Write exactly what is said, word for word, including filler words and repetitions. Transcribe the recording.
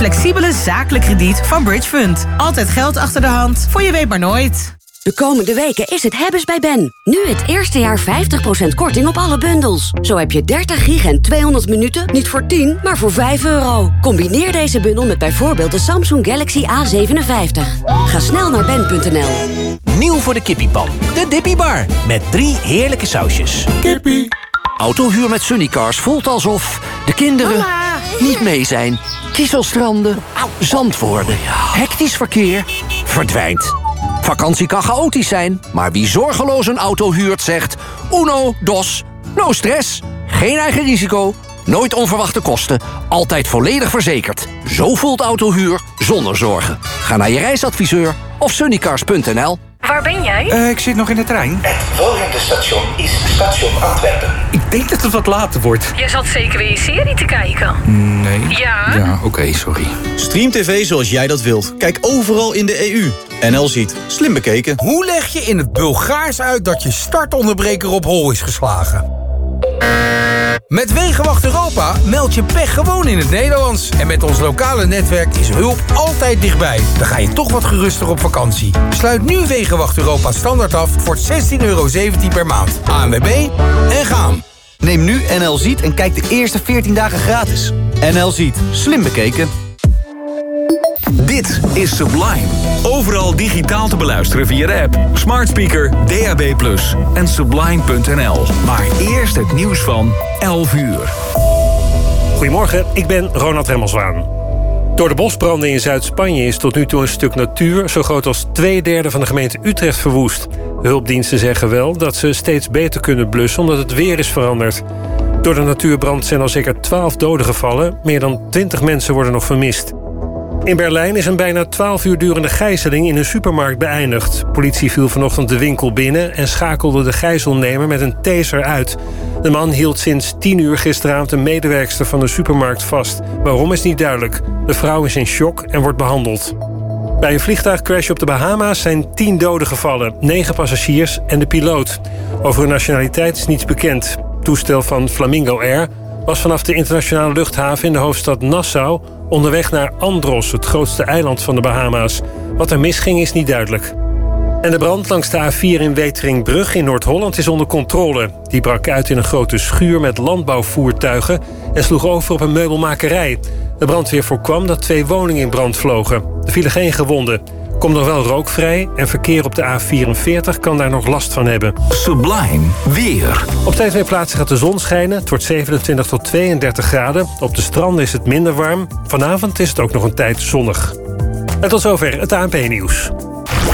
Flexibele zakelijk krediet van Bridge Fund. Altijd geld achter de hand, voor je weet maar nooit. De komende weken is het hebben's bij Ben. Nu het eerste jaar vijftig procent korting op alle bundels. Zo heb je dertig gig en tweehonderd minuten niet voor tien, maar voor vijf euro. Combineer deze bundel met bijvoorbeeld de Samsung Galaxy A zevenenvijftig. Ga snel naar ben punt n l. Nieuw voor de kippiepan. De Dippy Bar. Met drie heerlijke sausjes. Kippie. Autohuur met Sunnycars voelt alsof de kinderen Mama. niet mee zijn. Kieselstranden, zand worden, hectisch verkeer, verdwijnt. Vakantie kan chaotisch zijn, maar wie zorgeloos een auto huurt zegt... Uno, dos, no stress, geen eigen risico, nooit onverwachte kosten... altijd volledig verzekerd. Zo voelt autohuur zonder zorgen. Ga naar je reisadviseur of sunnycars punt n l. Waar ben jij? Uh, ik zit nog in de trein. Het volgende station is station Antwerpen. Ik denk dat het wat later wordt. Jij zat zeker weer je serie te kijken. Nee. Ja? Ja, oké, okay, sorry. Stream tv zoals jij dat wilt. Kijk overal in de E U. N L ziet. Slim bekeken. Hoe leg je in het Bulgaars uit dat je startonderbreker op hol is geslagen? Met Wegenwacht Europa meld je pech gewoon in het Nederlands. En met ons lokale netwerk is hulp altijd dichtbij. Dan ga je toch wat geruster op vakantie. Sluit nu Wegenwacht Europa standaard af voor zestien euro zeventien per maand. A N W B en gaan. Neem nu N L Ziet en kijk de eerste veertien dagen gratis. N L Ziet. Slim bekeken. Dit is Sublime. Overal digitaal te beluisteren via de app, smart speaker, D A B plus en sublime punt n l. Maar eerst het nieuws van elf uur. Goedemorgen, ik ben Ronald Remmelswaan. Door de bosbranden in Zuid-Spanje is tot nu toe een stuk natuur... zo groot als twee derde van de gemeente Utrecht verwoest. De hulpdiensten zeggen wel dat ze steeds beter kunnen blussen... omdat het weer is veranderd. Door de natuurbrand zijn al zeker twaalf doden gevallen. Meer dan twintig mensen worden nog vermist. In Berlijn is een bijna twaalf uur durende gijzeling in een supermarkt beëindigd. Politie viel vanochtend de winkel binnen en schakelde de gijzelnemer met een taser uit. De man hield sinds tien uur gisteravond een medewerkster van de supermarkt vast. Waarom is niet duidelijk. De vrouw is in shock en wordt behandeld. Bij een vliegtuigcrash op de Bahama's zijn tien doden gevallen. negen passagiers en de piloot. Over hun nationaliteit is niets bekend. Het toestel van Flamingo Air was vanaf de internationale luchthaven in de hoofdstad Nassau onderweg naar Andros, het grootste eiland van de Bahama's. Wat er misging is niet duidelijk. En de brand langs de A vier in Weteringbrug in Noord-Holland is onder controle. Die brak uit in een grote schuur met landbouwvoertuigen en sloeg over op een meubelmakerij. De brandweer voorkwam dat twee woningen in brand vlogen. Er vielen geen gewonden. Komt nog wel rookvrij en verkeer op de A vierenveertig kan daar nog last van hebben. Sublime weer. Op steeds meer plaatsen gaat de zon schijnen. Het wordt zevenentwintig tot tweeëndertig graden. Op de stranden is het minder warm. Vanavond is het ook nog een tijd zonnig. En tot zover het A N P-nieuws.